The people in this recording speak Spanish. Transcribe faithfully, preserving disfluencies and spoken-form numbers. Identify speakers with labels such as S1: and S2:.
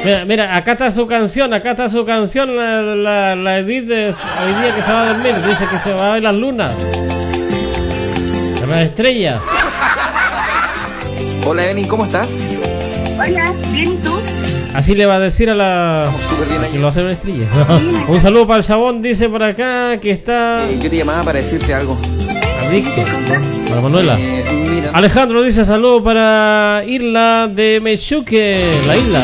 S1: Mira, mira, acá está su canción, acá está su canción, la, la, la Edith de hoy día que se va a dormir. Dice que se va a ver las lunas, las estrellas.
S2: Hola Evelyn, ¿cómo estás?
S3: Hola, ¿bien y tú?
S1: Así le va a decir a la...
S2: Súper bien
S1: que lo hace una estrella. Un saludo para el Chabón, dice por acá que está...
S2: Eh, yo te llamaba para decirte algo.
S1: Adicto, para Manuela.
S2: Eh, mira.
S1: Alejandro dice saludo para Isla de Mechuque, la isla.